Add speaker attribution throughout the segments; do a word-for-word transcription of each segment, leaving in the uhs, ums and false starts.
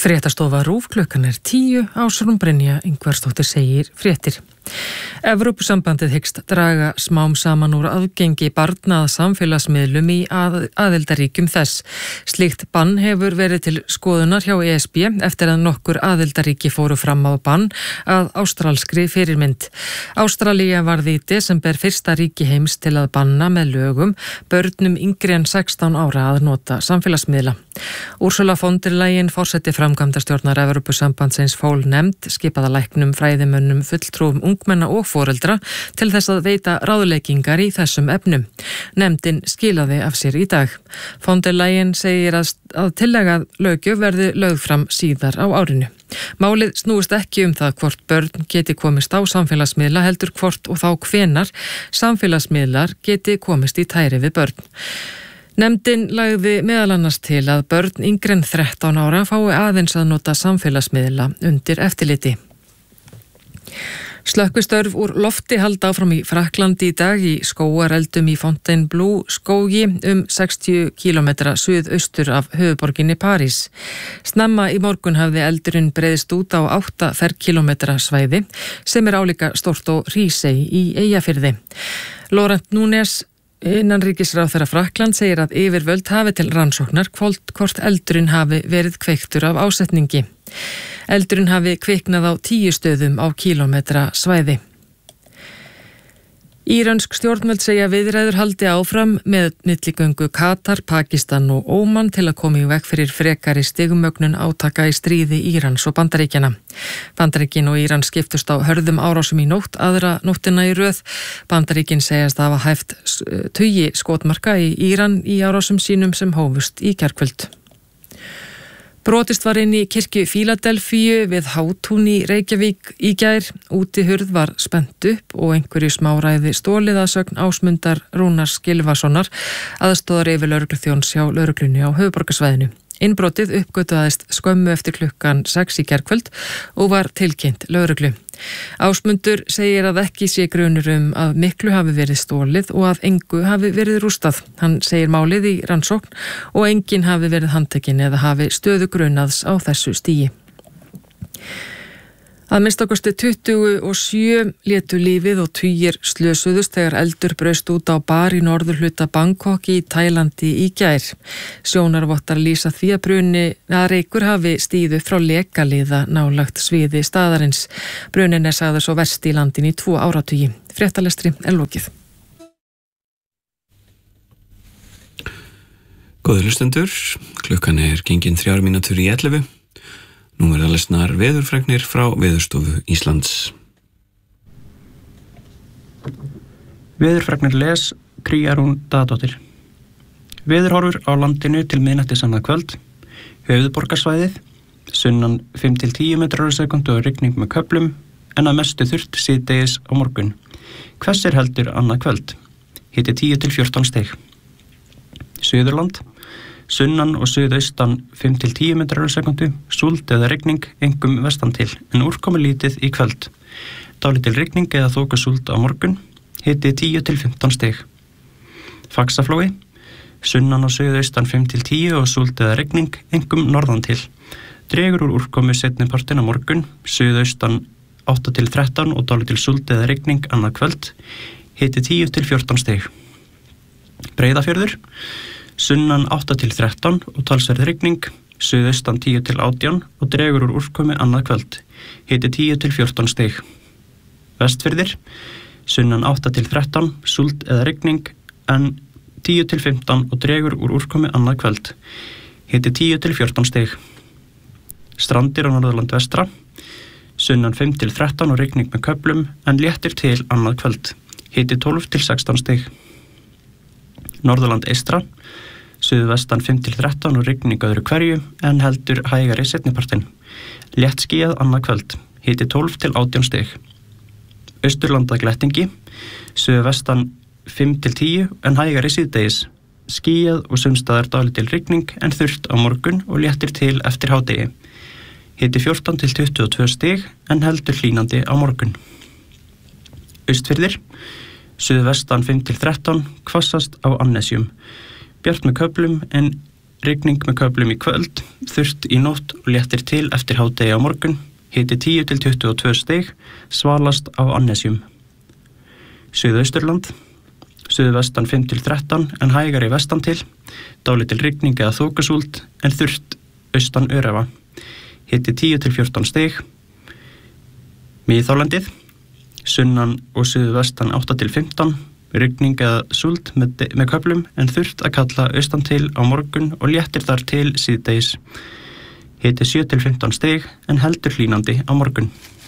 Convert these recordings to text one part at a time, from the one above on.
Speaker 1: Fréttastofa RÚV klukkan er tíu, Ásrún Brynja Ingvarsdóttir segir fréttir. Evrópusambandið hyggst draga smám saman úr aðgengi barna að samfélagsmiðlum í að, aðildaríkjum þess. Slíkt bann hefur verið til skoðunar hjá E S B eftir að nokkur aðildaríki fóru fram á bann að ástralskri fyrirmynd. Ástralía varði í desember fyrsta ríki heims til að banna með lögum börnum yngri en sextán ára að nota samfélagsmiðla. Ursula von der Leyen, forseti framkvæmdastjórnar Evrópusambandsins, fól nefnd skipaða læknum, fræðimönnum, fulltrúum ungmenna og foreldra til þess að veita ráðleggingar í þessum efnum. Nefndin skilaði af sér í dag. Von der Leyen segir að, að tillaga löggjöf verði lögð fram síðar á árinu. Málið snúist ekki um það hvort börn geti komist á samfélagsmiðla, heldur hvort og þá hvenar samfélagsmiðlar geti komist í tæri við börn. Nefndin lagði meðal annars til að börn yngri en þrettán ára fái aðeins að nota samfélagsmiðla undir eftirliti. Slökkvistörf úr lofti halda áfram í Frakklandi í dag í skógareldum í Fontainebleau skógi um sextíu kílómetra suðaustur af höfuðborginni París. Snemma í morgun hafði eldurinn breiðst út á átta ferkílómetra svæði sem er álíka stórt og Hrísey í Eyjafirði. Laurent Núñez, innanríkisráðherra Frakkland, segir að yfirvöld hafi til rannsóknar hvort, hvort eldurinn hafi verið kveiktur af ásetningi. Eldurinn hafi kviknað á tíu stöðum á kílómetra svæði. Írönsk stjórnvöld segja viðræður haldi áfram með milligöngu Katar, Pakistan og Óman til að koma í veg fyrir frekari stigumögnun átaka í stríði Írans og Bandaríkjanna. Bandaríkin og Íran skiptust á hörðum árásum í nótt, aðra nóttina í röð. Bandaríkin segjast að hafa hæft tugi skotmarka í Íran í árásum sínum sem hófust í gærkvöld. Brotist var inn í kirkju Fíladelfíu við Hátún í Reykjavík í gær. Útihurð var spennt upp og einhverju smáræði stólið að sögn Ásmundar Rúnars Gylfasonar, aðstoðar yfir lögregluþjóns hjá lögreglunni á höfuðborgarsvæðinu. Innbrotið uppgötvaðist skömmu eftir klukkan sex í gærkvöld og var tilkynnt lögreglu. Ásmundur segir að ekki sé grunur um að miklu hafi verið stólið og að engu hafi verið rústað. Hann segir málið í rannsókn og enginn hafi verið handtekinn eða hafi stöðu grunaðs á þessu stigi. Að minnsta kosti tuttugu og sjö létu lífið og tugir slösuðust þegar eldur braust út á bar í norðurhluta Bangkok í Tælandi í gær. Sjónarvottar lýsa því að bruni að reykur hafi stíðu frá lekaliða nálagt sviði staðarins. Brunin er sagður svo verst í landin í tvo áratugi. Fréttalestri er lokið.
Speaker 2: Góðir hlustendur, klukkan er gengin þrjár mínútur í ellefu. Nú verða lesnar veðurfregnir frá Veðurstofu Íslands.
Speaker 3: Veðurfregnir les Kríarún Daðadóttir. Veðurhorfur á landinu til miðnættis annað kvöld. Höfuðborgarsvæðið, sunnan fimm til tíu metrar á sekúndu og rigning með köflum, en að mestu þurrt síðdegis á morgun. Hvessir heldur annað kvöld. Hiti tíu til fjórtán stig. Suðurland, sunnan og suðaustan fimm til tíu metrar á sekúndu, súld eða rigning, einkum vestan til, en úrkomi lítið í kvöld. Dálítil rigning eða þokusúld á morgun, hiti tíu til fimmtán stig. Faxaflói, sunnan og suðaustan fimm til tíu og súld eða rigning, einkum norðan til. Dregur úr úrkomi seinni partinn á morgun, suðaustan átta til þrettán og dálítil súld eða rigning annað kvöld, hiti tíu til fjórtán stig. Breiðafjörður, sunnan átta til þrettán og talsverð rigning, suðaustan tíu til átján og dregur úr úrkomi annað kvöld, hiti tíu til fjórtán stig. Vestfirðir, sunnan átta til þrettán, súld eða rigning, en tíu til fimmtán og dregur úr úrkomi annað kvöld, hiti tíu til fjórtán stig. Strandir á Norðurland vestra, sunnan fimm til þrettán og rigning með köflum, en léttir til annað kvöld, hiti tólf til sextán stig. Norðurland eystra, suðvestan fimm til þrettán og rigning öðru hverju, en heldur hægari seinnipartinn. Létt skýjað annað kvöld, hiti tólf til átján stig. Austurlanda glettingi, suðvestan fimm til tíu, en hægari síðdegis. Skýjað og sumstaðar dálítil rigning, en þurrt á morgun og léttir til eftir hádegi. Hiti fjórtán til tuttugu og tvö stig, en heldur hlýnandi á morgun. Austfirðir, suðvestan fimm til þrettán, hvassast á Annesjum. Bjart með köflum, en rigning með köflum í kvöld, þurrt í nótt og léttir til eftir hádegi á morgun, hiti tíu til tuttugu og tvö stig, svalast á Annesjum. Suðausturland, suðvestan fimm til þrettán en hægari vestan til, dálítil rigning eða þokusúld en þurrt austan öræfa, hiti tíu til fjórtán stig. Miðhálendið, sunnan og suðvestan átta til fimmtán, rigning eða súld með, með köflum en þurrt að kalla austan til á morgun og léttir þar til síðdegis, hiti sjö til fimmtán stig en heldur hlýnandi á morgun.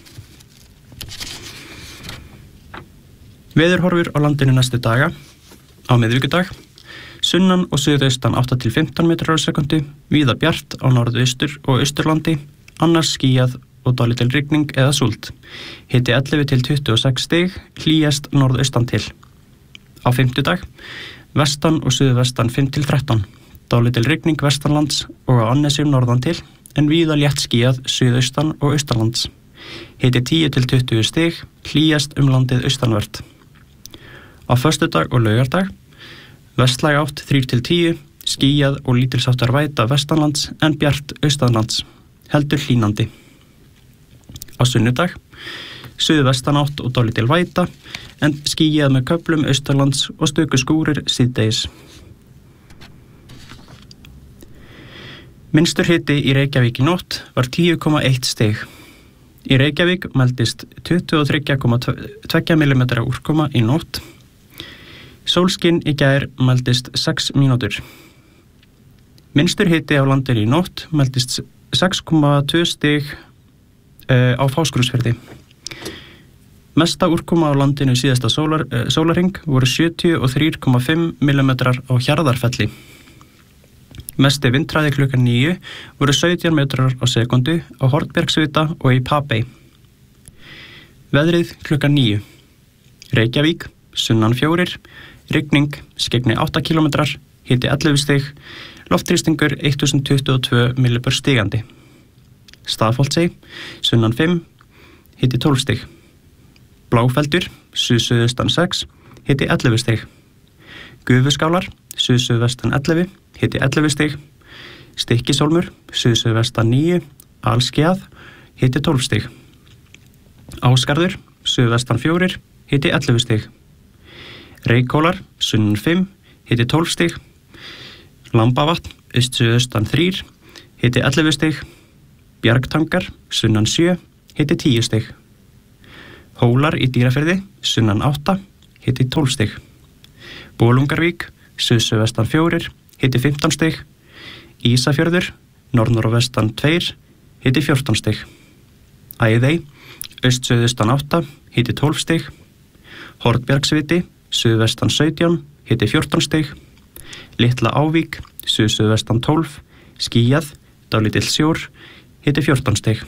Speaker 3: Veðurhorfur á landinu næstu daga. Á miðvikudag, sunnan og suðaustan átta til fimmtán metrar á sekundu, víða bjart á norðaustur og austurlandi, annars skýjað og dálítil rigning eða súld. Hiti ellefu til tuttugu og sex stig, hlýjast norðaustan til. Á fimmtudag, vestan og suðvestan fimm til þrettán, dálítil rigning vestanlands og á Annesjum norðan til, en víða létt skýjað suðaustan og austanlands. Hiti tíu til tuttugu stig, hlýjast um landið austanvert. Á föstudag og laugardag, vestlæg átt þrjú til tíu, skýjað og lítilsháttar væta vestanlands en bjart austanlands, heldur hlýnandi. Á sunnudag, suðvestan átt og dálítil væta, en skýjað með köflum austanlands og stöku skúrir síðdegis. Minnstur hiti í Reykjavík í nótt var tíu komma eitt stig. Í Reykjavík mældist tuttugu og þrjú komma tvö millimetra úrkoma í nótt. Sólskinn í gær mældist sex mínútur. Minnstur hiti á landinu í nótt mældist sex komma tvö stig uh, á Fáskrúðsfirði. Mesta úrkoma á landinu síðasta sólar, uh, sólarhring voru sjötíu og þrjú komma fimm millimetrar á Hjarðarfelli. Mesti vindhraði klukkan níu voru sautján metrar á sekundu á Hornbjargsvita og í Papey. Veðrið klukkan níu. Reykjavík, sunnan fjórir, rigning, skyggni átta kílómetrar, hiti ellefu stig, loftþrýstingur þúsund tuttugu og tvö millibör stigandi. Staðholtsey, sunnan fimm, hiti tólf stig. Bláfeldur, suðsuðaustan sex, hiti ellefu stig. Gufuskálar, suðsuðvestan ellefu, hiti ellefu stig. Stykkishólmur, suðsuðvestan níu, alskeiðað, hiti tólf stig. Ásgarður, suðvestan fjórir, hiti ellefu stig. Reykhólar, sunnan fimm, hiti tólf stig. Lambavatn, austsuðaustan þrír, hiti ellefu stig. Bjargtangar, sunnan sjö, hiti tíu stig. Hólar í Dýrafirði, sunnan átta, hiti tólf stig. Bolungarvík, suðsuðvestan fjórir, hiti fimmtán stig. Ísafjörður, norður og vestan tveir, hiti fjórtán stig. Æðey, austsuðaustan átta, hiti tólf stig. Hornbjargsviti, suðvestan sautján, hiti fjórtán stig. Litla Ávík, suðsuðvestan tólf, skýjað, dálítill sjór, hiti fjórtán stig.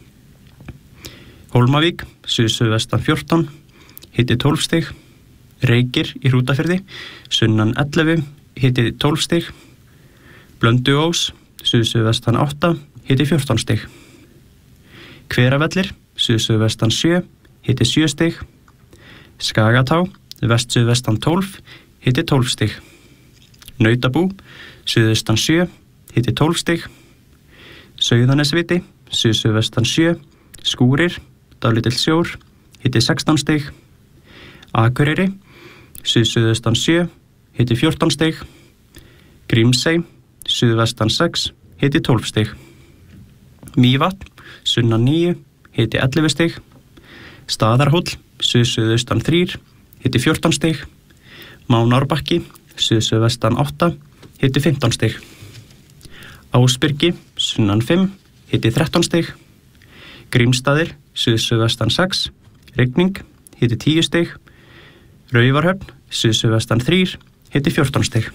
Speaker 3: Hólmavík, suðsuðvestan fjórtán, hiti tólf stig. Reykir í Hrútafirði, sunnan ellefu, hiti tólf stig. Blönduós, suðsuðvestan átta, hiti fjórtán stig. Hveravellir, suðsuðvestan sjö, hiti sjö stig. Skagatá, vestsuðvestan tólf, hiti tólf stig. Nautabú, suðaustan sjö, hiti tólf stig. Sauðanesviti, suðsuðvestan sjö, skúrir, dálítill sjór, hiti sextán stig. Akureyri, suðsuðaustan sjö, hiti fjórtán stig. Grímsey, suðvestan sex, hiti tólf stig. Mývatn, sunnan níu, hiti ellefu stig. Staðarhóll, suðsuðaustan þrír, hiti fjórtán stig. Mánárbakki, suðsuðvestan átta, hiti fimmtán stig. Ásbyrgi, sunnan fimm, hiti þrettán stig. Grímsstaðir, suðsuðvestan sex, rigning, hiti tíu stig. Raufarhöfn, suðsuðvestan þrír, hiti fjórtán stig.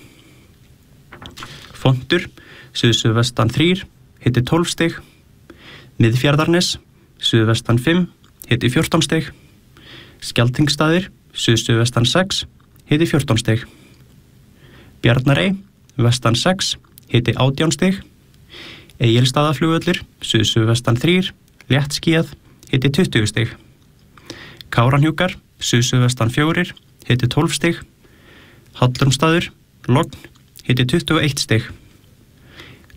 Speaker 3: Fontur, suðsuðvestan þrír, hiti tólf stig. Miðfjarðarnes, suðvestan fimm, hiti fjórtán stig. Skjaltingsstaðir, suðsuðvestan sex, hiti fjórtán stig. Bjarnarey, vestan sex, hiti átján stig. Egilsstaðaflugvöllur, suðsuðvestan þrír, létt skýjað, hiti tuttugu stig. Kárahnjúkar, suðsuðvestan fjórir, hiti tólf stig. Hallormsstaður, logn, hiti tuttugu og eitt stig.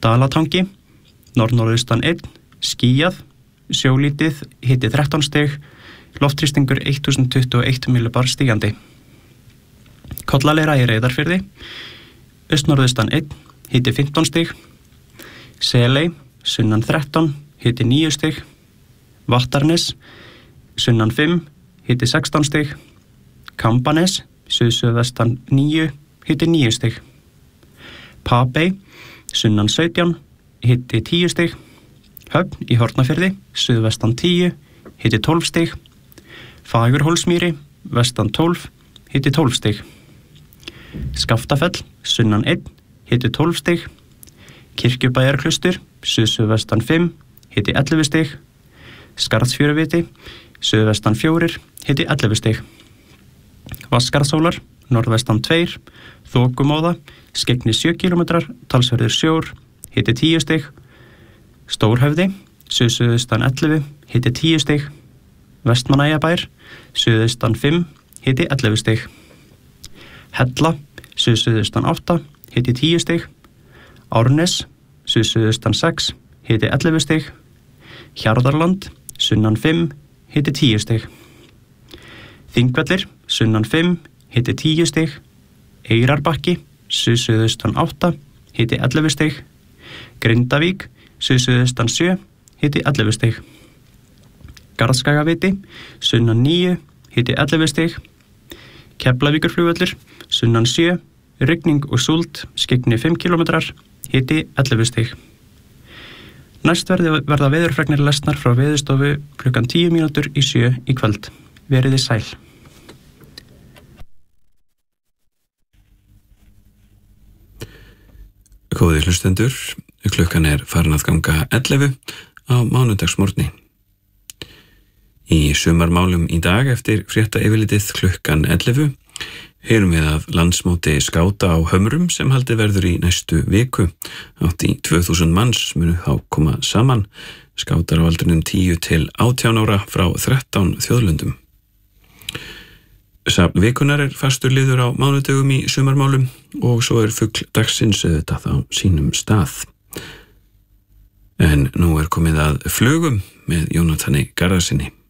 Speaker 3: Dalatangi, norð-norðaustan einn, skýjað, sjólítið, hiti þrettán stig, loftþrýstingur þúsund tuttugu og eitt millibar stígandi. Kollaleira í Reyðarfirði, austnorðaustan einn, hiti fimmtán stig, Seley, sunnan þrettán, hiti níu stig, Vattarnes, sunnan fimm, hiti sextán stig, Kambanes, suð-suðvestan níu, hiti níu stig, Papey, sunnan sautján, hiti tíu stig, Höfn í Hornafirði, suðvestan tíu, hiti tólf stig, Fagurhólsmýri, vestan tólf, hiti tólf stig, Skaftafell, sunnan einn, hiti tólf stig, Kirkjubæjarklaustur, suð-suðvestan fimm, hiti ellefu stig, Skarðsfjöruviti, suðvestan fjórir, hiti ellefu stig, Vatnskarðshólar, norðvestan tveir, Þokumóða, skeggni sjö kílómetrar, talsverður sjór, hiti tíu stig, Stórhöfði, suð-suðaustan ellefu, hiti tíu stig, Vestmannaeyjabær, suðaustan fimm, hiti ellefu stig, Hella, suð-suðaustan átta, hiti tíu stig, Árnes, suð-suðaustan sex, hiti ellefu stig, Hjarðarland, sunnan fimm, hiti tíu stig, Þingvellir, sunnan fimm, hiti tíu stig, Eyrarbakki, suð-suðaustan átta, hiti ellefu stig, Grindavík, suð-suðaustan sjö, hiti ellefu stig, Garðskagaviti, sunnan níu, hiti ellefu stig, Keflavíkurflugvöllur, sunnan sjö, rigning og súld, skeggni fimm kílómetrar, hiti ellefu stig. Næst verði, verða veðurfregnir lesnar frá Veðurstofu klukkan tíu mínútur í sjö í kvöld. Veriði sæl.
Speaker 2: Góðir hlustendur, klukkan er farin að ganga ellefu á mánudagsmorgni. Í sumarmálum í dag eftir frétta yfirlitið klukkan ellefu heyrum við af landsmóti skáta á Hömrum sem haldið verður í næstu viku. Hátt í tvö þúsund manns munu þá koma saman, skátar á aldrinum tíu til átján ára frá þrettán þjóðlöndum. Safn vikunar er fastur liður á mánudögum í sumarmálum og svo er fugl dagsins auðvitað á sínum stað. En nú er komið að flugum með Jónatani Garðarsinni.